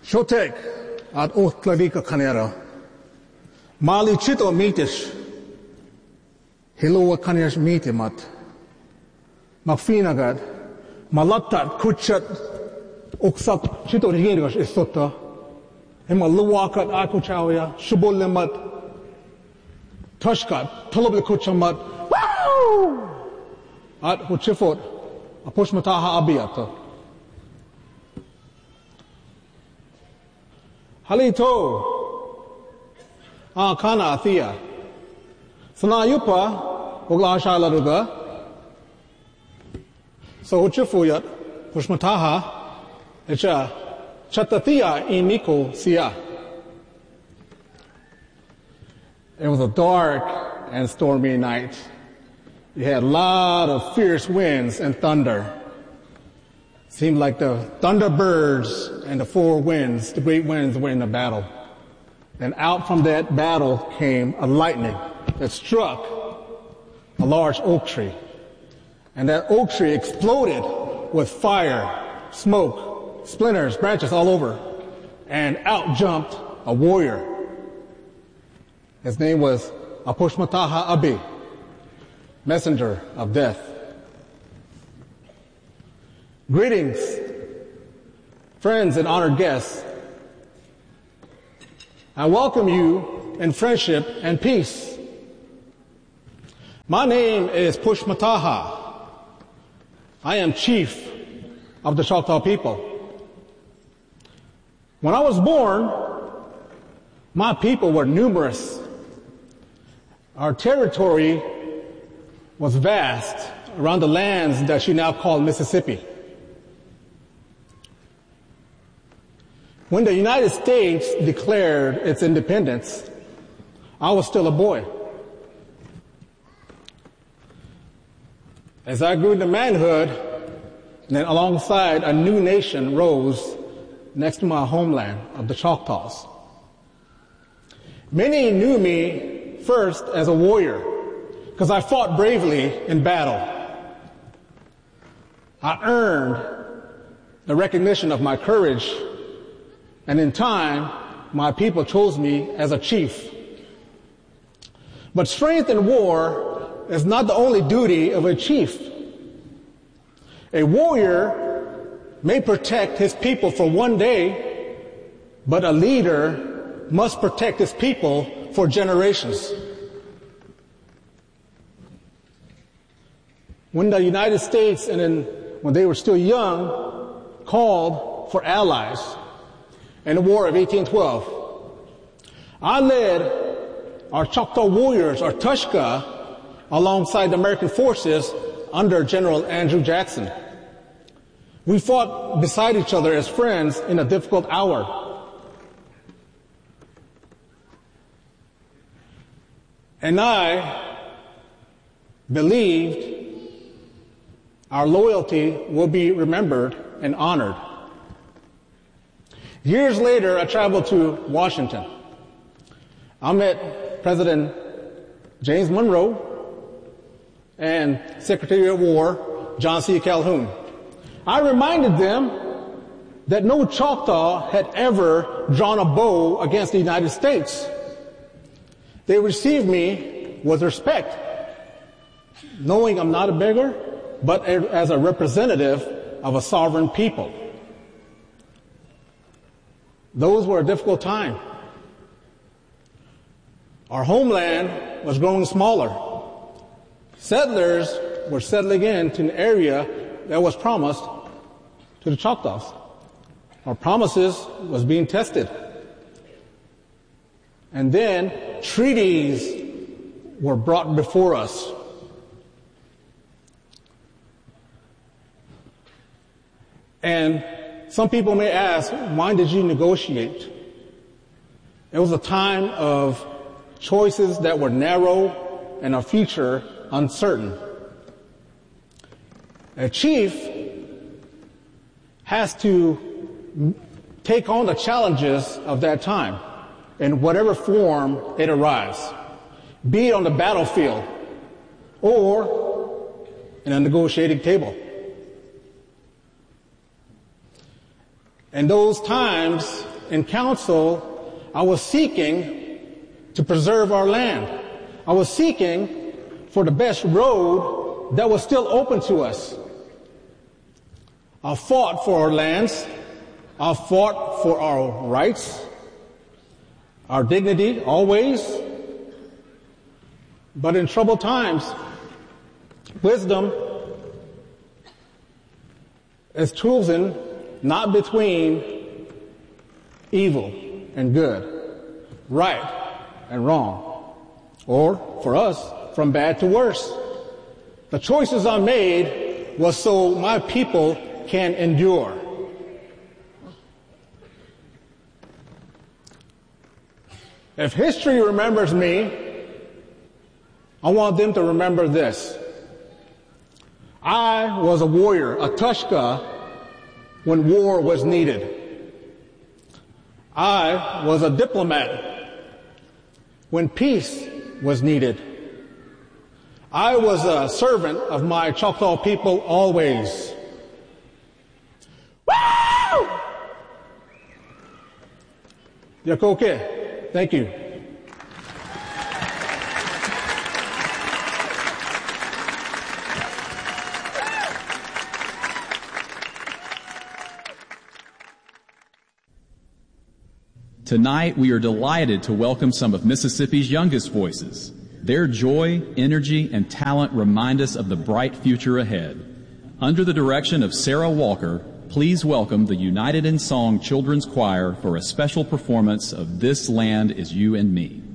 Shotek at Ohtlavika Kanera. Mali Chito Mitish. Hilowa Kanesh Mitimat. Makfinagad. Malatat Kuchat Oksak Chito Hirish Isota. Emaluakat Akuchawia. Shubulimat. Tushkat. Tulabli Kuchamat. At Huchifot. Apushmataha Abiyata. Halito kana athia. Sanayupa ugla shalaruga. So uchifuyat pushmataha echa chatathia iniko sia. It was a dark and stormy night. You had a lot of fierce winds and thunder. Seemed like the thunderbirds and the four winds, the great winds, were in a battle. And out from that battle came a lightning that struck a large oak tree. And that oak tree exploded with fire, smoke, splinters, branches all over. And out jumped a warrior. His name was Apushmataha Abi, messenger of death. Greetings, friends and honored guests. I welcome you in friendship and peace. My name is Pushmataha. I am chief of the Choctaw people. When I was born, my people were numerous. Our territory was vast around the lands that you now call Mississippi. When the United States declared its independence, I was still a boy. As I grew into manhood, then alongside a new nation rose next to my homeland of the Choctaws. Many knew me first as a warrior because I fought bravely in battle. I earned the recognition of my courage, and in time, my people chose me as a chief. But strength in war is not the only duty of a chief. A warrior may protect his people for one day, but a leader must protect his people for generations. When the United States, when they were still young, called for allies in the War of 1812, I led our Choctaw warriors, our Tushka, alongside the American forces under General Andrew Jackson. We fought beside each other as friends in a difficult hour. And I believed our loyalty will be remembered and honored. Years later, I traveled to Washington. I met President James Monroe and Secretary of War John C. Calhoun. I reminded them that no Choctaw had ever drawn a bow against the United States. They received me with respect, knowing I'm not a beggar, but as a representative of a sovereign people. Those were a difficult time. Our homeland was growing smaller. Settlers were settling into an area that was promised to the Choctaws. Our promises was being tested. And then treaties were brought before us. And some people may ask, why did you negotiate? It was a time of choices that were narrow and a future uncertain. A chief has to take on the challenges of that time in whatever form it arrives, be it on the battlefield or in a negotiating table. In those times, in council, I was seeking to preserve our land. I was seeking for the best road that was still open to us. I fought for our lands. I fought for our rights, our dignity, always. But in troubled times, wisdom is chosen not between evil and good, right and wrong, or for us, from bad to worse. The choices I made was so my people can endure. If history remembers me, I want them to remember this. I was a warrior, a Tushka, when war was needed. I was a diplomat when peace was needed. I was a servant of my Choctaw people always. Woo! Yakoke, thank you. Tonight, we are delighted to welcome some of Mississippi's youngest voices. Their joy, energy, and talent remind us of the bright future ahead. Under the direction of Sarah Walker, please welcome the United in Song Children's Choir for a special performance of This Land Is You and Me.